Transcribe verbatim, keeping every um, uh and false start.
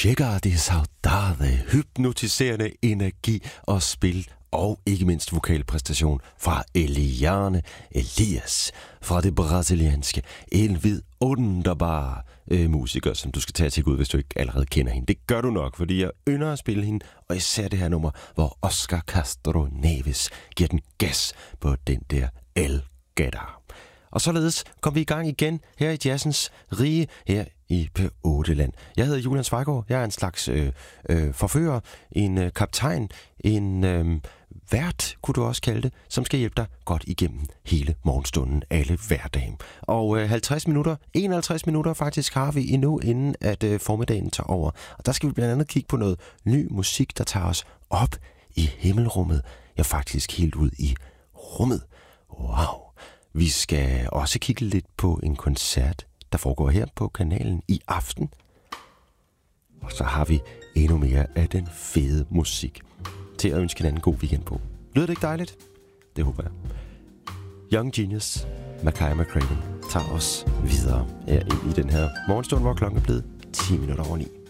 Chega de saudade, hypnotiserende energi og spil, og ikke mindst vokalpræstation fra Eliane Elias fra det brasilianske. En vidunderbar øh, musiker, som du skal tage til ud, hvis du ikke allerede kender hende. Det gør du nok, fordi jeg ynder at spille hende, og især det her nummer, hvor Oscar Castro Neves giver den gas på den der El Guitar. Og således kom vi i gang igen her i jazzens rige her i P otte Land. Jeg hedder Julian Svejgaard. Jeg er en slags øh, øh, forfører, en øh, kaptajn, en øh, vært, kunne du også kalde det, som skal hjælpe dig godt igennem hele morgenstunden, alle hverdagen. Og øh, halvtreds minutter, enoghalvtreds minutter faktisk har vi endnu, inden at øh, formiddagen tager over. Og der skal vi blandt andet kigge på noget ny musik, der tager os op i himmelrummet. Ja, faktisk helt ud i rummet. Wow! Vi skal også kigge lidt på en koncert, der foregår her på kanalen i aften. Og så har vi endnu mere af den fede musik til at ønske hinanden en god weekend på. Lyder det ikke dejligt? Det håber jeg. Young Genius, Makaya McCraven, tager os videre her ind i den her morgenstund, hvor klokken er blevet ti minutter over ni.